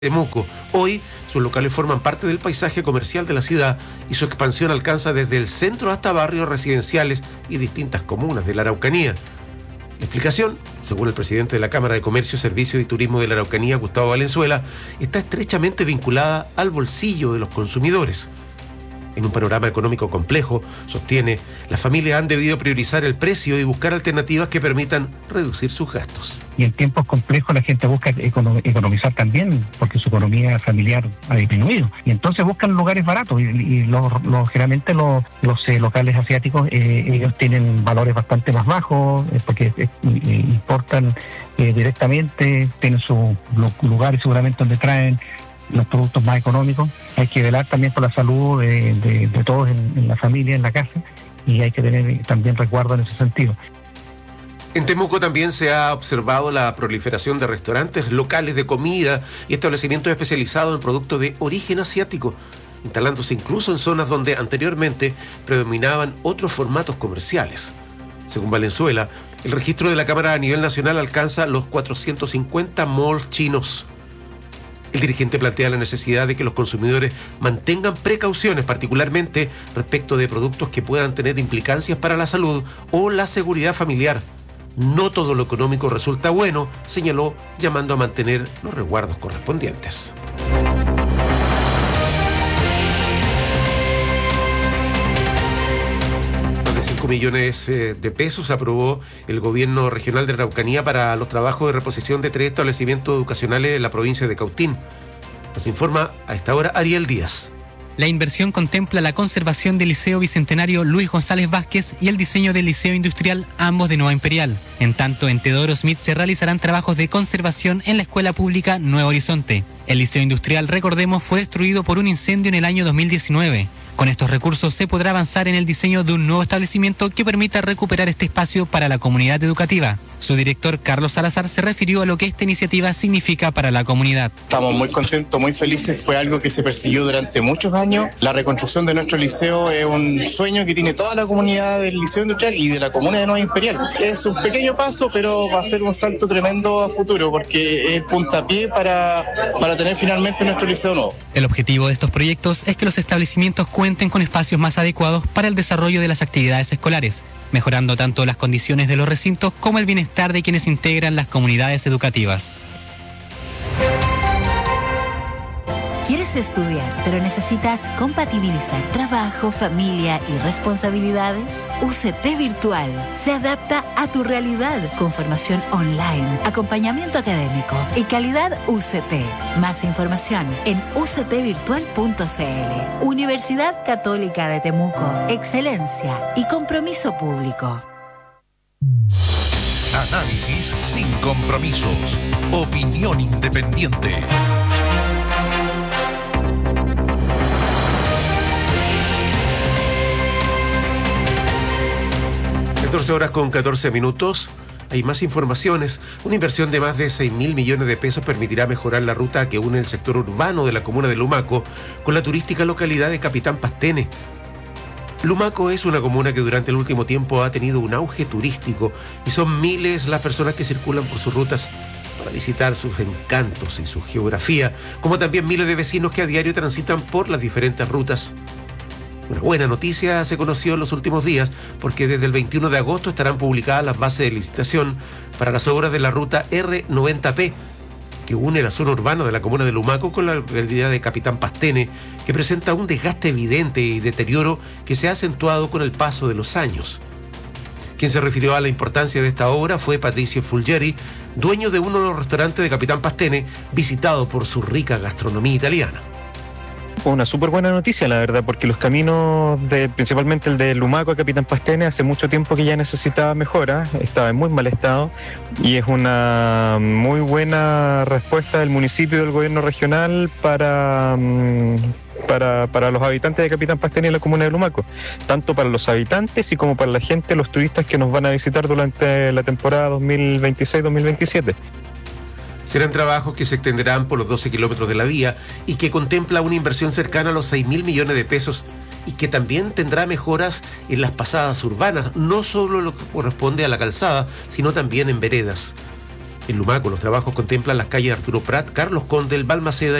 Temuco. Hoy sus locales forman parte del paisaje comercial de la ciudad y su expansión alcanza desde el centro hasta barrios residenciales y distintas comunas de la Araucanía. La explicación, según el presidente de la Cámara de Comercio, Servicios y Turismo de la Araucanía, Gustavo Valenzuela, está estrechamente vinculada al bolsillo de los consumidores. En un panorama económico complejo, sostiene, las familias han debido priorizar el precio y buscar alternativas que permitan reducir sus gastos. Y en tiempos complejos la gente busca economizar también, porque su economía familiar ha disminuido. Y entonces buscan lugares baratos. Y generalmente los locales asiáticos, ellos tienen valores bastante más bajos, porque importan directamente, tienen sus lugares seguramente donde traen los productos más económicos. Hay que velar también por la salud de todos en la familia, en la casa, y hay que tener también resguardo en ese sentido. En Temuco también se ha observado la proliferación de restaurantes, locales de comida y establecimientos especializados en productos de origen asiático, instalándose incluso en zonas donde anteriormente predominaban otros formatos comerciales. Según Valenzuela, el registro de la Cámara a nivel nacional alcanza los 450 malls chinos. El dirigente plantea la necesidad de que los consumidores mantengan precauciones, particularmente respecto de productos que puedan tener implicancias para la salud o la seguridad familiar. No todo lo económico resulta bueno, señaló, llamando a mantener los resguardos correspondientes. Más de 5 millones de pesos aprobó el gobierno regional de Araucanía para los trabajos de reposición de 3 establecimientos educacionales en la provincia de Cautín. Nos informa a esta hora Ariel Díaz. La inversión contempla la conservación del Liceo Bicentenario Luis González Vázquez y el diseño del Liceo Industrial, ambos de Nueva Imperial. En tanto, en Teodoro Smith se realizarán trabajos de conservación en la Escuela Pública Nuevo Horizonte. El Liceo Industrial, recordemos, fue destruido por un incendio en el año 2019. Con estos recursos se podrá avanzar en el diseño de un nuevo establecimiento que permita recuperar este espacio para la comunidad educativa. Su director, Carlos Salazar, se refirió a lo que esta iniciativa significa para la comunidad. Estamos muy contentos, muy felices. Fue algo que se persiguió durante muchos años. La reconstrucción de nuestro liceo es un sueño que tiene toda la comunidad del Liceo Industrial y de la comuna de Nueva Imperial. Es un pequeño paso, pero va a ser un salto tremendo a futuro, porque es puntapié para tener finalmente nuestro liceo nuevo. El objetivo de estos proyectos es que los establecimientos cuenten con espacios más adecuados para el desarrollo de las actividades escolares, mejorando tanto las condiciones de los recintos como el bienestar de quienes integran las comunidades educativas. ¿Quieres estudiar, pero necesitas compatibilizar trabajo, familia y responsabilidades? UCT Virtual se adapta a tu realidad con formación online, acompañamiento académico y calidad UCT. Más información en uctvirtual.cl. Universidad Católica de Temuco. Excelencia y compromiso público. Análisis sin compromisos. Opinión independiente. 14 horas con 14 minutos. Hay más informaciones. Una inversión de más de 6.000 millones de pesos permitirá mejorar la ruta que une el sector urbano de la comuna de Lumaco con la turística localidad de Capitán Pastene. Lumaco es una comuna que durante el último tiempo ha tenido un auge turístico y son miles las personas que circulan por sus rutas para visitar sus encantos y su geografía, como también miles de vecinos que a diario transitan por las diferentes rutas. Una buena noticia se conoció en los últimos días porque desde el 21 de agosto estarán publicadas las bases de licitación para las obras de la ruta R90P, que une la zona urbana de la comuna de Lumaco con la localidad de Capitán Pastene, que presenta un desgaste evidente y deterioro que se ha acentuado con el paso de los años. Quien se refirió a la importancia de esta obra fue Patricio Fulgeri, dueño de uno de los restaurantes de Capitán Pastene, visitado por su rica gastronomía italiana. Una súper buena noticia, la verdad, porque los caminos, principalmente el de Lumaco a Capitán Pastene, hace mucho tiempo que ya necesitaba mejora, estaba en muy mal estado, y es una muy buena respuesta del municipio y del gobierno regional para los habitantes de Capitán Pastene y la comuna de Lumaco, tanto para los habitantes y como para la gente, los turistas que nos van a visitar durante la temporada 2026-2027. Serán trabajos que se extenderán por los 12 kilómetros de la vía y que contempla una inversión cercana a los 6.000 millones de pesos y que también tendrá mejoras en las pasadas urbanas, no solo lo que corresponde a la calzada, sino también en veredas. En Lumaco, los trabajos contemplan las calles Arturo Prat, Carlos Condel, Balmaceda